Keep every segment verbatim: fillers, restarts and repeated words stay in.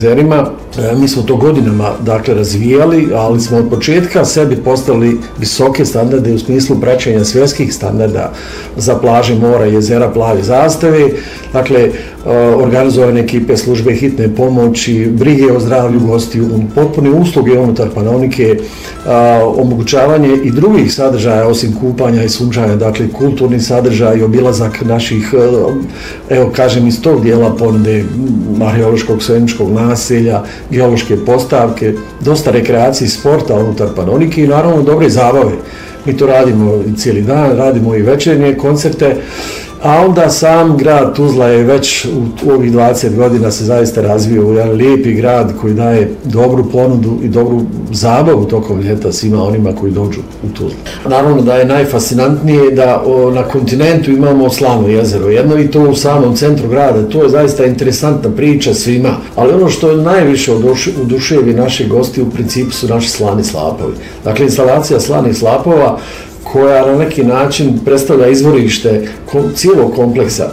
jezerima. Mi smo to godinama dakle razvijali, ali smo od početka sebi postavili visoke standarde u smislu praćenja svjetskih standarda za plaže, mora, jezera, plave zastave. Dakle, organizovane ekipe službe hitne pomoći, brige o zdravlju gostiju, potpune usluge unutar Panonike, omogućavanje i drugih sadržaja osim kupanja i sunčanja, dakle kulturni sadržaj i obilazak naših, evo kažem iz tog dijela ponude arheološkog svemičkog naselja, geološke postavke, dosta rekreacije i sporta unutar Panonike i naravno dobre zabave. Mi to radimo i cijeli dan, radimo i večernje koncerte, a onda sam grad Tuzla je već u ovih dvadeset godina se zaista razvio u jedan lijepi grad koji daje dobru ponudu i dobru zabavu tokom ljeta svima onima koji dođu u Tuzlu. Naravno da je najfascinantnije da o, na kontinentu imamo Slano jezero jedno i to u samom centru grada. To je zaista interesantna priča svima, ali ono što je najviše oduševi naše gosti u principu su naši slani slapovi. Dakle, instalacija slanih slapova koja na neki način predstavlja izvorište cijelog kompleksa.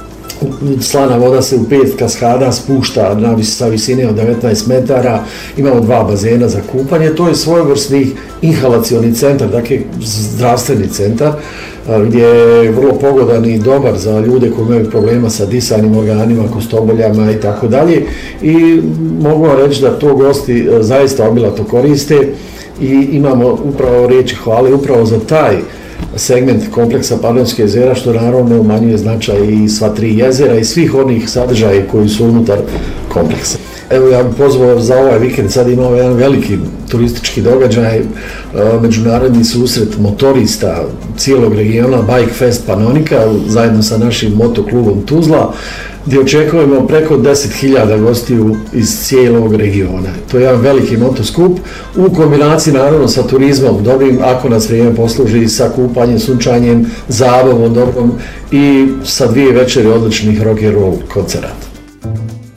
Slana voda se u pet kaskada spušta na vis, sa visine od devetnaest metara, imamo dva bazena za kupanje, to je svojevrsni inhalacioni centar, dakle zdravstveni centar, gdje je vrlo pogodan i dobar za ljude koji imaju problema sa disajnim organima, kostoboljama i tako dalje. I mogu vam reći da to gosti zaista obilato koriste i imamo upravo riječi hvale upravo za taj segment kompleksa Panonske jezera, što naravno umanjuje značaj i sva tri jezera i svih onih sadržaja koji su unutar kompleksa. Evo, ja bih pozvao za ovaj vikend, sad imamo jedan veliki turistički događaj, međunarodni susret motorista cijelog regiona, Bike Fest Panonika, zajedno sa našim motoklubom Tuzla, gdje očekujemo preko deset hiljada gostiju iz cijelog regiona. To je jedan veliki motoskup u kombinaciji naravno sa turizmom dobrim, ako nas vrijeme posluži, sa kupanjem, sunčanjem, zabavom dobrom i sa dvije večeri odličnih rock and roll koncerata.